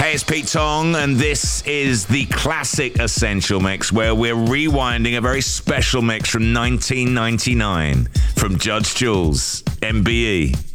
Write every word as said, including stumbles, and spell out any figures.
Hey, it's Pete Tong, and this is the classic Essential Mix, where we're rewinding a very special mix from nineteen ninety-nine from Judge Jules, M B E.